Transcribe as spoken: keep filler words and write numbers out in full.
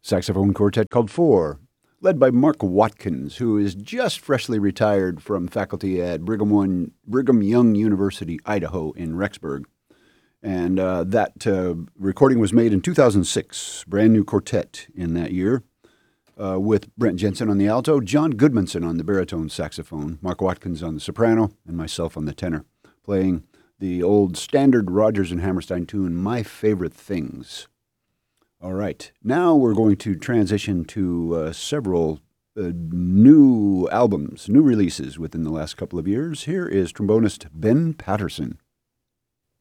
saxophone quartet called Four, led by Mark Watkins, who is just freshly retired from faculty at Brigham, One, Brigham Young University, Idaho in Rexburg. And uh, that uh, recording was made in two thousand six, brand new quartet in that year, uh, with Brent Jensen on the alto, John Goodmanson on the baritone saxophone, Mark Watkins on the soprano, and myself on the tenor, playing the old standard Rodgers and Hammerstein tune, My Favorite Things. All right, now we're going to transition to uh, several uh, new albums, new releases within the last couple of years. Here is trombonist Ben Patterson.